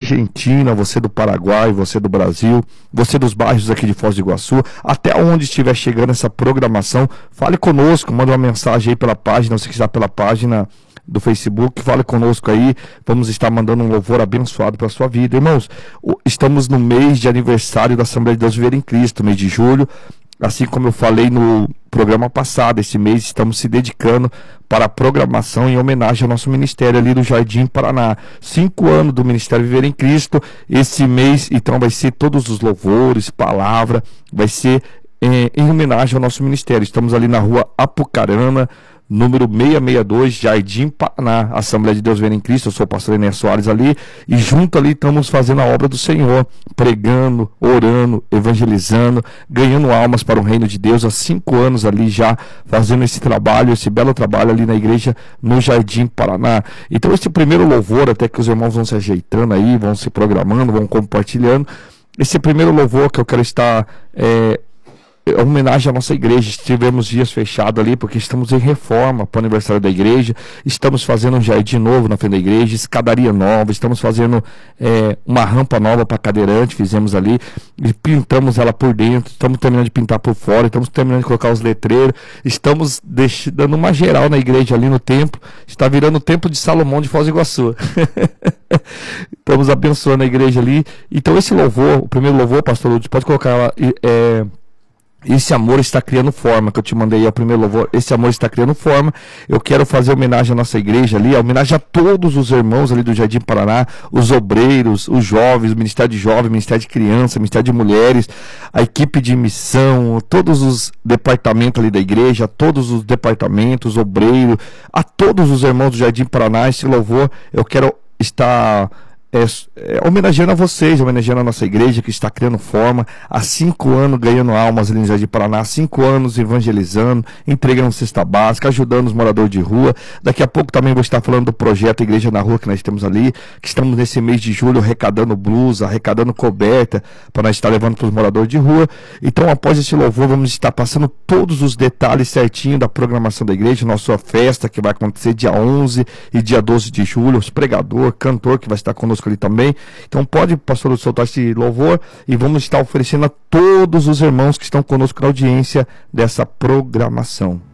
Argentina, você do Paraguai, você do Brasil, você dos bairros aqui de Foz do Iguaçu, até onde estiver chegando essa programação, fale conosco, manda uma mensagem aí pela página, se quiser pela página do Facebook, fale conosco aí, vamos estar mandando um louvor abençoado para a sua vida. Irmãos, estamos no mês de aniversário da Assembleia de Deus Viver em Cristo, mês de julho, assim como eu falei no programa passado, esse mês estamos se dedicando para a programação em homenagem ao nosso ministério ali do Jardim Paraná. 5 anos do Ministério Viver em Cristo, esse mês então vai ser todos os louvores, palavra, vai ser em homenagem ao nosso ministério. Estamos ali na rua Apucarana, número 662, Jardim Paraná, Assembleia de Deus Viver em Cristo. Eu sou o pastor Enéas Soares ali, e junto ali estamos fazendo a obra do Senhor, pregando, orando, evangelizando, ganhando almas para o reino de Deus. Há 5 anos ali já fazendo esse trabalho, esse belo trabalho ali na igreja no Jardim Paraná. Então esse primeiro louvor, até que os irmãos vão se ajeitando aí, vão se programando, vão compartilhando, esse primeiro louvor que eu quero estar homenagem à nossa igreja. Tivemos dias fechados ali porque estamos em reforma para o aniversário da igreja, estamos fazendo um jardim novo na frente da igreja, escadaria nova, estamos fazendo uma rampa nova para cadeirante, fizemos ali e pintamos ela por dentro, estamos terminando de pintar por fora, estamos terminando de colocar os letreiros, estamos dando uma geral na igreja ali no templo, está virando o templo de Salomão de Foz do Iguaçu. Estamos abençoando a igreja ali. Então esse louvor, o primeiro louvor, pastor Lúcio, pode colocar lá, esse amor está criando forma, que eu te mandei aí o primeiro louvor. Esse amor está criando forma. Eu quero fazer homenagem à nossa igreja ali, homenagem a todos os irmãos ali do Jardim Paraná, os obreiros, os jovens, o Ministério de Jovens, o Ministério de Criança, o Ministério de Mulheres, a equipe de missão, todos os departamentos ali da igreja, todos os departamentos, obreiros, a todos os irmãos do Jardim Paraná. Esse louvor eu quero estar homenageando a vocês, homenageando a nossa igreja que está criando forma, há 5 anos ganhando almas ali no Jardim Paraná, 5 anos evangelizando, entregando cesta básica, ajudando os moradores de rua. Daqui a pouco também vou estar falando do projeto Igreja na Rua que nós temos ali, que estamos nesse mês de julho arrecadando blusa, arrecadando coberta para nós estar levando para os moradores de rua. Então após esse louvor vamos estar passando todos os detalhes certinho da programação da igreja, nossa festa que vai acontecer dia 11 e dia 12 de julho, os pregador, cantor que vai estar conosco ali também. Então pode, pastor, soltar esse louvor e vamos estar oferecendo a todos os irmãos que estão conosco na audiência dessa programação.